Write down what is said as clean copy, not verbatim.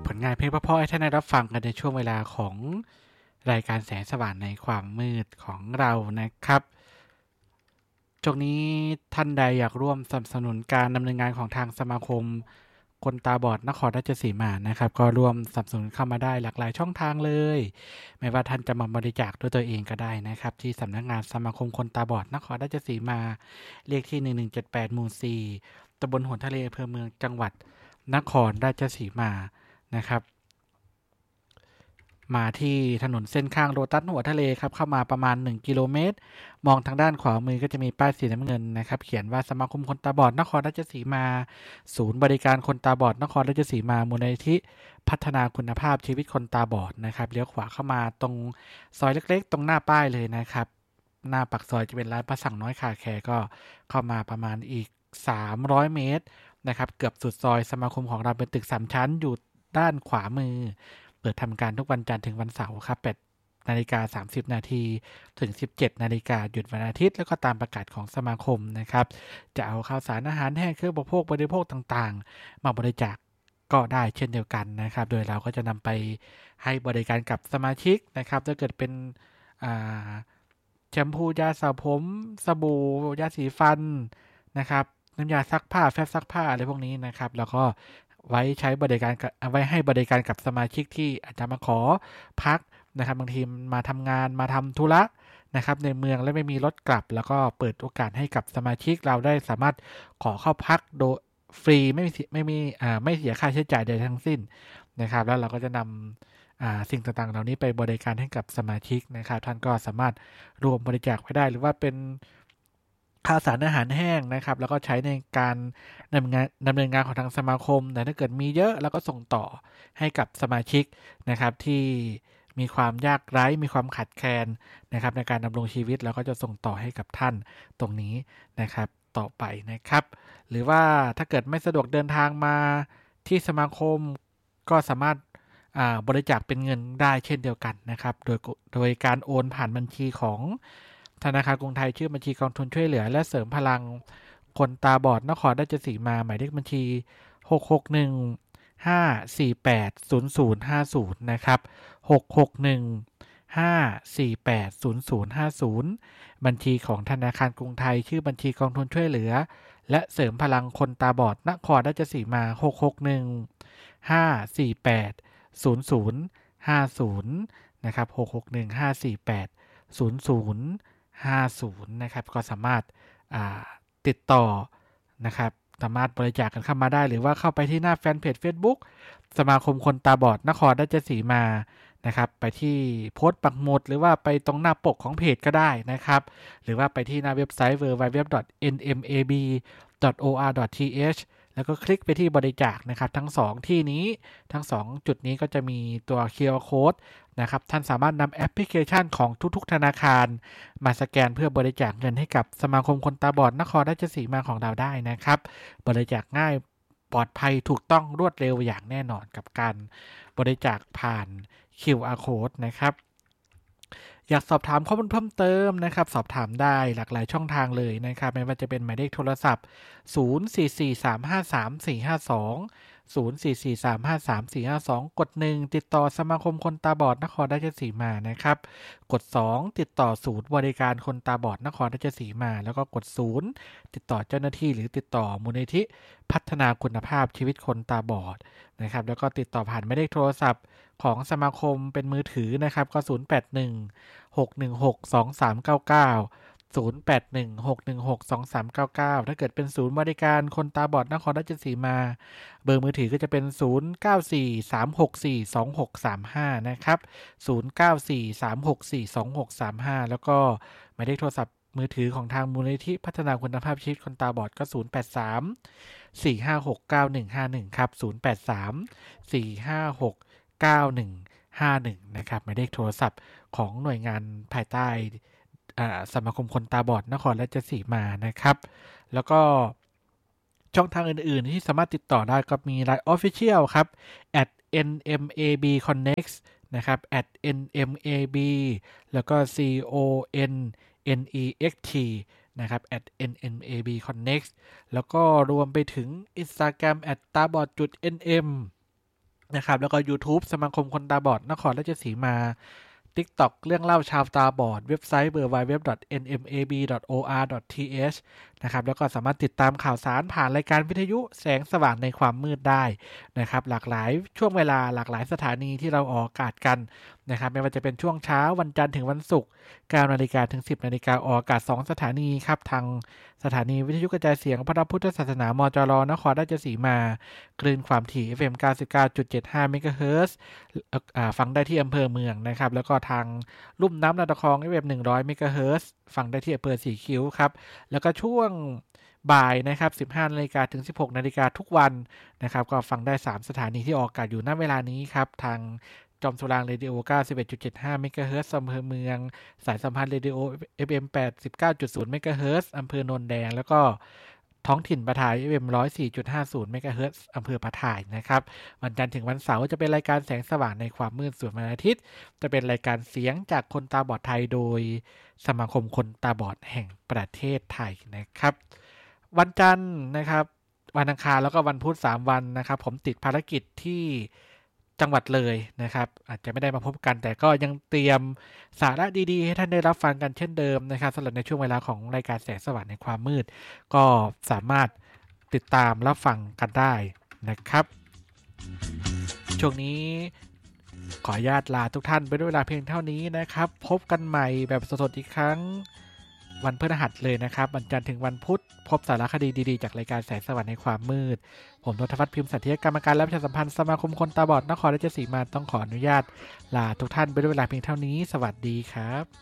ผลงานเพลงเพราะๆให้ท่านได้รับฟังกันในช่วงเวลาของรายการแสงสว่างในความมืดของเรานะครับช่วงนี้ท่านใดอยากร่วมสนับสนุนการดำเนินงานของทางสมาคมคนตาบอดนครราชสีมานะครับก็ร่วมสนับสนุนเข้ามาได้หลากหลายช่องทางเลยไม่ว่าท่านจะมาบริจาคด้วยตัวเองก็ได้นะครับที่สำนักงานสมาคมคนตาบอดนครราชสีมาเลขที่1178หมู่4ตำบลหัวทะเลอำเภอเมืองจังหวัดนครราชสีมานะครับมาที่ถนนเส้นข้างโลตัสหัวทะเลครับเข้ามาประมาณ1กิโลเมตรมองทางด้านขวามือก็จะมีป้ายสีน้ำเงินนะครับเขียนว่าสมาคมคนตาบอดนครราชสีมาศูนย์บริการคนตาบอดนครราชสีมามูลนิธิพัฒนาคุณภาพชีวิตคนตาบอดนะครับเลี้ยวขวาเข้ามาตรงซอยเล็กๆตรงหน้าป้ายเลยนะครับหน้าปากซอยจะเป็นร้านป้าสั่งน้อยคาแคร์ก็เข้ามาประมาณอีก300เมตรนะครับเกือบสุดซอยสมาคมของเราเป็นตึก3ชั้นอยู่ด้านขวามือเปิดทำการทุกวันจันทร์ถึงวันเสาร์ครับ8:30 น.ถึง 17 นาฬิกาหยุดวันอาทิตย์แล้วก็ตามประกาศของสมาคมนะครับจะเอาข้าวสารอาหารแห้งเครื่องบริโภคต่างๆมาบริจาคก็ได้เช่นเดียวกันนะครับโดยเราก็จะนำไปให้บริการกับสมาชิกนะครับถ้าเกิดเป็นแชมพูยาสระผมสบู่ยาสีฟันนะครับน้ำยาซักผ้าแฟบซักผ้าอะไรพวกนี้นะครับแล้วก็ไว้ใช้บริการไว้ให้บริการกับสมาชิกที่อาจจะมาขอพักนะครับบางทีมาทำงานมาทำธุระนะครับในเมืองและไม่มีรถกลับแล้วก็เปิดโอกาสให้กับสมาชิกเราได้สามารถขอเข้าพักโดยฟรีไม่เสียค่าใช้จ่ายใดทั้งสิ้นนะครับแล้วเราก็จะนำสิ่งต่างๆเหล่านี้ไปบริการให้กับสมาชิกนะครับท่านก็สามารถรวมบริจาคไว้ได้หรือว่าเป็นข้าวสารอาหารแห้งนะครับแล้วก็ใช้ในการดำเนินงานของทางสมาคมแต่ถ้าเกิดมีเยอะแล้วก็ส่งต่อให้กับสมาชิกนะครับที่มีความยากไร้มีความขาดแคลนนะครับในการดำรงชีวิตแล้วก็จะส่งต่อให้กับท่านตรงนี้นะครับต่อไปนะครับหรือว่าถ้าเกิดไม่สะดวกเดินทางมาที่สมาคมก็สามารถบริจาคเป็นเงินได้เช่นเดียวกันนะครับโดยการโอนผ่านบัญชีของธนาคารกรุงไทยชื่อบัญชีกองทุนช่วยเหลือและเสริมพลังคนตาบอดนครราชสีมาหมายเลขบัญชี661-548-0050นะครับ661-548-0050บัญชีของธนาคารกรุงไทยชื่อบัญชีกองทุนช่วยเหลือและเสริมพลังคนตาบอดนครราชสีมา661-548-0050นะครับ661-548-0050นะครับก็สามารถติดต่อนะครับสามารถบริจาคกันเข้ามาได้หรือว่าเข้าไปที่หน้าแฟนเพจ Facebook สมาคมคนตาบอดนครราชสีมานะครับไปที่โพสต์ปักหมุดหรือว่าไปตรงหน้าปกของเพจก็ได้นะครับหรือว่าไปที่หน้าเว็บไซต์ www.nmab.or.th แล้วก็คลิกไปที่บริจาคนะครับทั้ง2ที่นี้ทั้ง2จุดนี้ก็จะมีตัว QR Code นะครับท่านสามารถนำแอปพลิเคชันของทุกๆธนาคารมาสแกนเพื่อบริจาคเงินให้กับสมาคมคนตาบอดนครราชสีมาของเราได้นะครับบริจาคง่ายปลอดภัยถูกต้องรวดเร็วอย่างแน่นอนกับการบริจาคผ่าน QR Code นะครับอยากสอบถามข้อมูลเพิ่มเติมนะครับสอบถามได้หลากหลายช่องทางเลยนะครับไม่ว่าจะเป็นหมายเลขโทรศัพท์0443533452 0443533452 กด 1 ติดต่อสมาคมคนตาบอดนครราชสีมานะครับกด 2 ติดต่อศูนย์บริการคนตาบอดนครราชสีมาแล้วก็กด 0 ติดต่อเจ้าหน้าที่หรือติดต่อมูลนิธิพัฒนาคุณภาพชีวิตคนตาบอดนะครับแล้วก็ติดต่อผ่านหมายเลขโทรศัพท์ของสมาคมเป็นมือถือนะครับก็0816162399 0816162399ถ้าเกิดเป็นศูนย์บริการคนตาบอดนครราชสีมาเบอร์มือถือก็จะเป็น0943642635นะครับ0943642635แล้วก็หมายเลขโทรศัพท์มือถือของทางมูลนิธิพัฒนาคุณภาพชีวิตคนตาบอดก็0834569151ครับ0834569151นะครับหมายเลขโทรศัพท์ของหน่วยงานภายใต้สมาคมคนตาบอดนครราชสีมานะครับแล้วก็ช่องทางอื่นๆที่สามารถติดต่อได้ก็มี LINE Official ครับ @nmabconnect นะครับ @nmab แล้วก็ connect นะครับ @nmabconnect แล้วก็รวมไปถึง Instagram @tabot.nm นะครับแล้วก็ YouTube สมาคมคนตาบอดนครราชสีมา TikTok เรื่องเล่าชาวตาบอดเว็บไซต์ www.nmab.or.th นะครับแล้วก็สามารถติดตามข่าวสารผ่านรายการวิทยุแสงสว่างในความมืดได้นะครับหลากหลายช่วงเวลาหลากหลายสถานีที่เราออกอากาศกันนะครับไม่ว่าจะเป็นช่วงเช้าวันจันทร์ถึงวันศุกร์ 9 นาฬิกาถึง 10 นาฬิกาออกอากาศ2สถานีครับทางสถานีวิทยุกระจายเสียงพระพุทธศาสนามจรนครราชสีมาคลื่นความถี่ FM 99.75 เมกะเฮิรตซ์ฟังได้ที่อำเภอเมืองนะครับแล้วก็ทางลุ่มน้ำลำตะคอง FM 100 เมกะเฮิรตซ์ฟังได้ที่อำเภอสีคิ้วครับแล้วก็ช่วงบ่ายนะครับ 15 นาฬิกาถึง 16 นาฬิกาทุกวันนะครับก็ฟังได้3สถานีที่ออกอากาศอยู่ณเวลานี้ครับทางจอมสุรางเรดิโอ 91.75 เมกะเฮิรตซ์อำเภอเมืองสายสัมพันธ์เรดิโอ FM 89.0 เมกะเฮิรตซ์อำเภอโนนแดงแล้วก็ท้องถิ่นปะทาย FM 104.50 เมกะเฮิรตซ์อำเภอปะทายนะครับวันจันทร์ถึงวันเสาร์จะเป็นรายการแสงสว่างในความมืดส่วนวันอาทิตย์จะเป็นรายการเสียงจากคนตาบอดไทยโดยสมาคมคนตาบอดแห่งประเทศไทยนะครับวันจันทร์นะครับวันอังคารแล้วก็วันพุธ3วันนะครับผมติดภารกิจที่จังหวัดเลยนะครับอาจจะไม่ได้มาพบกันแต่ก็ยังเตรียมสาระดีๆให้ท่านได้รับฟังกันเช่นเดิมนะครับสำหรับในช่วงเวลาของรายการแสงสว่างในความมืดก็สามารถติดตามรับฟังกันได้นะครับช่วงนี้ขออนุญาตลาทุกท่านไปด้วยเวลาเพียงเท่านี้นะครับพบกันใหม่แบบสดๆอีกครั้งวันพฤหัสเลยนะครับวันจันทร์ถึงวันพุธพบสารคดีดีๆจากรายการแสงสว่างในความมืดผมนนทวัฒน์พิมพ์สันเทียกรรมการและประชาสัมพันธ์สมาคมคนตาบอดนครราชสีมาต้องขออนุญาตลาทุกท่านไปด้วยเวลาเพียงเท่านี้สวัสดีครับ